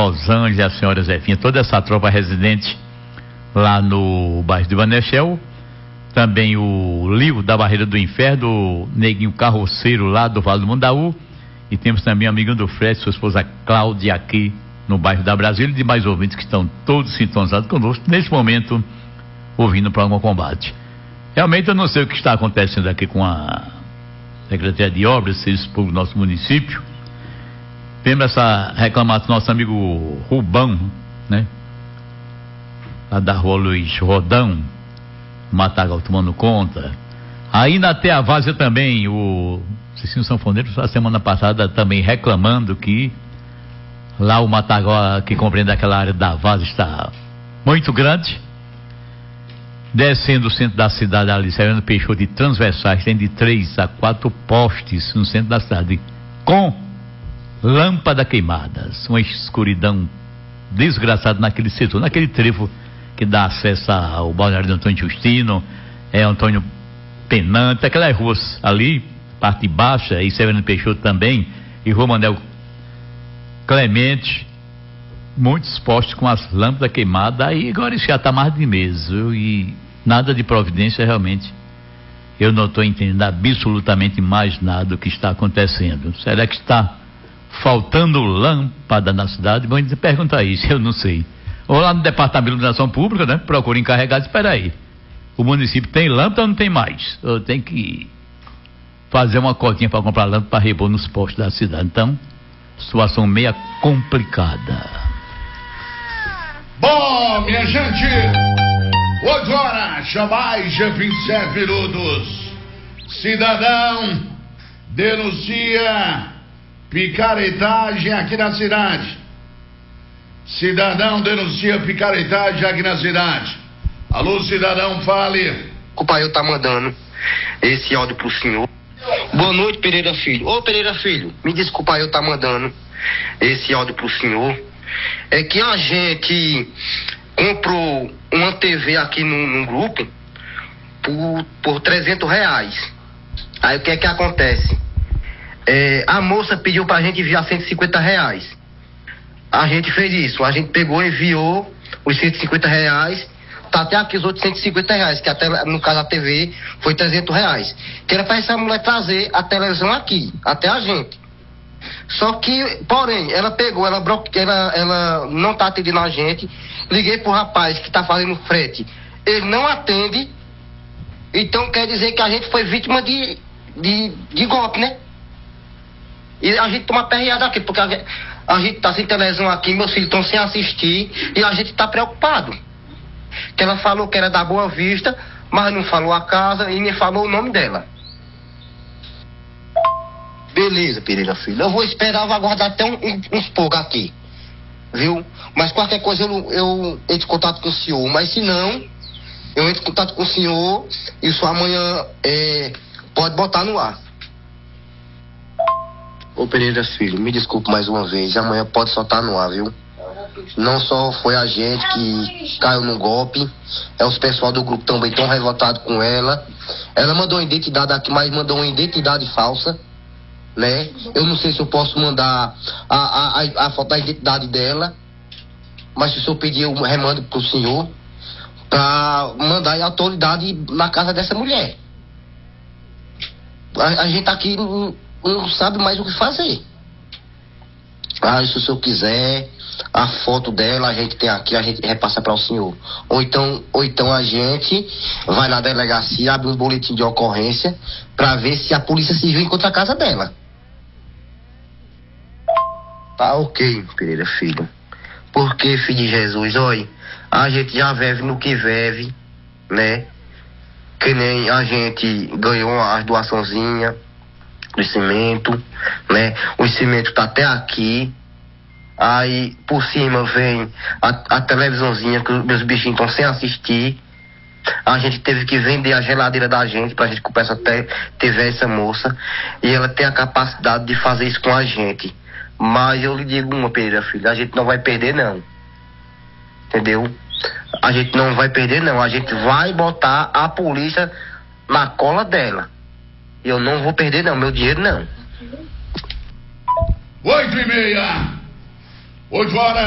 Rosângela, a senhora Zefinha, toda essa tropa residente lá no bairro de Banechel. Também o Lio da Barreira do Inferno, o Neguinho Carroceiro lá do Vale do Mundaú. E temos também o amiguinho do Fred, sua esposa Cláudia, aqui no bairro da Brasília, e demais ouvintes que estão todos sintonizados conosco neste momento, ouvindo o programa Combate. Realmente eu não sei o que está acontecendo aqui com a Secretaria de Obras, Serviços Públicos do nosso município. Temos essa reclamação do nosso amigo Rubão, né? Lá da rua Luiz Rodão, Matagal tomando conta. Aí na Tea Várzea também, o Cicinho Sanfoneiro, a semana passada também reclamando que lá o Matagal, que compreende aquela área da Várzea, está muito grande. Descendo o centro da cidade ali, Severiano Peixoto, de transversais, tem de 3 a 4 postes no centro da cidade, com lâmpada queimadas, uma escuridão desgraçada naquele setor, naquele trevo que dá acesso ao balneário de Antônio Justino, Antônio Penante, aquelas ruas ali, parte baixa, e Severiano Peixoto também, e Rua Manel Clemente, muitos postes com as lâmpadas queimadas. Aí agora isso já está mais de mês, viu? E nada de providência. Realmente eu não estou entendendo absolutamente mais nada do que está acontecendo. Será que está faltando lâmpada na cidade? Bom, pergunta isso, eu não sei. Ou lá no Departamento de Iluminação Pública, né? Procura encarregado. Espera aí, o município tem lâmpada ou não tem mais? Eu tenho que fazer uma cotinha para comprar lâmpada para repor nos postos da cidade. Então, situação meia complicada. Bom, minha gente, 8 horas, mais de 27 minutos. Cidadão denuncia picaretagem aqui na cidade. Cidadão denuncia picaretagem aqui na cidade. Alô, cidadão, fale. O pai eu tá mandando esse áudio pro senhor. Boa noite, Pereira Filho. Ô, Pereira Filho, me desculpa, eu tá mandando esse áudio pro senhor. É que a gente comprou uma TV aqui num grupo por R$300. Aí o que é que acontece? A moça pediu pra gente enviar R$150. A gente fez isso, a gente pegou e enviou os R$150. Tá até aqui os outros R$150, que até, no caso a TV foi R$300. Que era pra essa mulher trazer a televisão aqui, até a gente. Só que, porém, ela pegou, ela não tá atendendo a gente. Liguei pro rapaz que tá fazendo frete, ele não atende. Então quer dizer que a gente foi vítima de golpe, né? E a gente toma perreada aqui, porque a gente tá sem televisão aqui, meus filhos estão sem assistir, e a gente tá preocupado. Que ela falou que era da Boa Vista, mas não falou a casa e nem falou o nome dela. Beleza, Pereira Filho. Eu vou esperar, vou aguardar até uns poucos aqui. Viu? Mas qualquer coisa eu entro em contato com o senhor. Mas se não, eu entro em contato com o senhor e o senhor amanhã pode botar no ar. Ô Pereira Filho, me desculpe mais uma vez. Amanhã pode soltar no ar, viu? Não só foi a gente que caiu no golpe, os pessoal do grupo também estão revoltados com ela. Ela mandou uma identidade aqui, mas mandou uma identidade falsa, né? Eu não sei se eu posso mandar a foto da identidade dela, mas se o senhor pedir, eu remando pro senhor pra mandar a autoridade na casa dessa mulher. A gente aqui não sabe mais o que fazer. Se o senhor quiser a foto dela, a gente tem aqui, a gente repassa para o senhor. Ou então a gente vai na delegacia, abre um boletim de ocorrência para ver se a polícia civil encontra a casa dela. Tá ok, Pereira Filho. Porque, filho de Jesus, olha, a gente já vive no que vive, né? Que nem a gente ganhou as doaçãozinhas do cimento, né? O cimento tá até aqui. Aí por cima vem a televisãozinha que os meus bichinhos estão sem assistir. A gente teve que vender a geladeira da gente pra gente comprar essa TV, essa moça. E ela tem a capacidade de fazer isso com a gente. Mas eu lhe digo uma, Pereira Filho, a gente não vai perder não. Entendeu? A gente não vai perder não. A gente vai botar a polícia na cola dela. Eu não vou perder não, meu dinheiro não. 8h30. 8 horas.